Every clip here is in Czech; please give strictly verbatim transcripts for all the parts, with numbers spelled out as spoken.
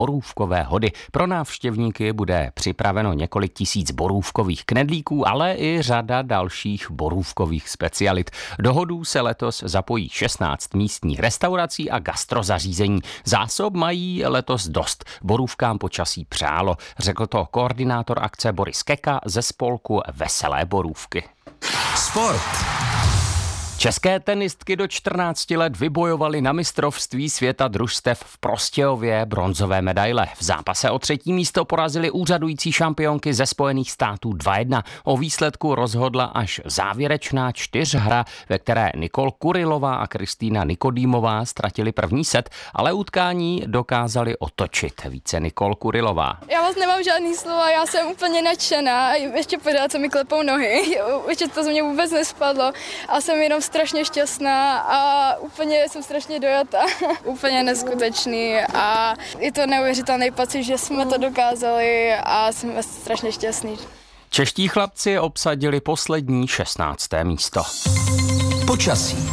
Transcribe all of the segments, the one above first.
borůvkové hody. Pro návštěvníky bude připraveno několik tisíc borůvkových knedlíků, ale i řada dalších borůvkových specialit. Do hodů se letos zapojí šestnáct místních restaurací a gastrozařízení. Zásob mají letos dost. Borůvkám počasí přálo, řekl to koordinátor akce Boris Keka ze spolku Veselé borůvky. Sport. České tenistky do čtrnácti let vybojovaly na mistrovství světa družstev v Prostějově bronzové medaile. V zápase o třetí místo porazili úřadující šampionky ze Spojených států dva jedna. O výsledku rozhodla až závěrečná čtyřhra, ve které Nikol Kurilová a Kristýna Nikodýmová ztratili první set, ale utkání dokázali otočit. Více Nikol Kurilová. Já vás nemám žádný slova, já jsem úplně nadšená. Ještě pořád se mi klepou nohy. Ještě to z mě vůbec nespadlo a jsem jenom strašně šťastná a úplně jsem strašně dojata. Úplně neskutečný a je to neuvěřitelný pocit, že jsme to dokázali a jsme strašně šťastní. Čeští chlapci obsadili poslední šestnácté místo. Počasí.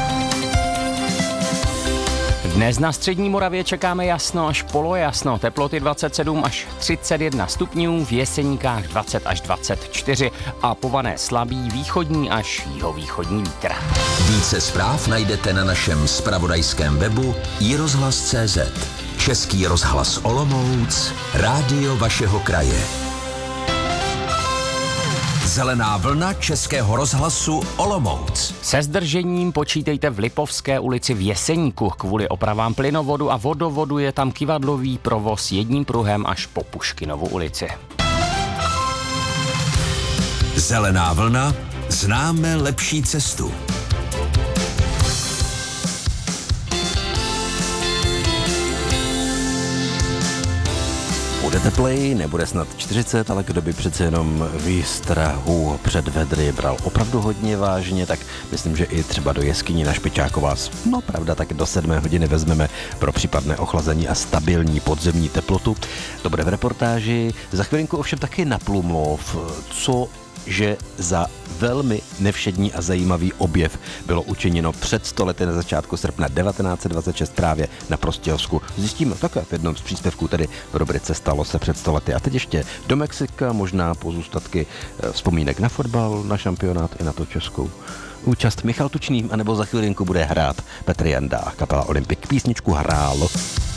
Dnes na střední Moravě čekáme jasno až polojasno, teploty dvacet sedm až třicet jedna stupňů, v Jeseníkách dvacet až dvacet čtyři a pované slabý východní až jihovýchodní vítr. Více zpráv najdete na našem zpravodajském webu i rozhlas tečka cé zet. Český rozhlas Olomouc, rádio vašeho kraje. Zelená vlna Českého rozhlasu Olomouc. Se zdržením počítejte v Lipovské ulici v Jeseníku. Kvůli opravám plynovodu a vodovodu je tam kyvadlový provoz jedním pruhem až po Puškinovu ulici. Zelená vlna, známe lepší cestu. Bude tepleji, nebude snad čtyřicet, ale kdo by přece jenom výstrahu před vedry bral opravdu hodně vážně, tak myslím, že i třeba do jeskyní na Špičáku vás, no pravda, tak do sedmé hodiny vezmeme pro případné ochlazení a stabilní podzemní teplotu. To bude v reportáži. Za chvilinku ovšem taky na Plumlov, co že za velmi nevšední a zajímavý objev bylo učiněno před sto lety na začátku srpna devatenáct set dvacet šest právě na Prostějovsku. Zjistíme také v jednom z příspěvků, tedy v rubrice Stalo se před sto lety. A teď ještě do Mexika, možná pozůstatky vzpomínek na fotbal, na šampionát i na to českou účast. Michal Tučný, anebo za chvilinku bude hrát Petr Janda a kapela Olympik. Písničku Hrálo.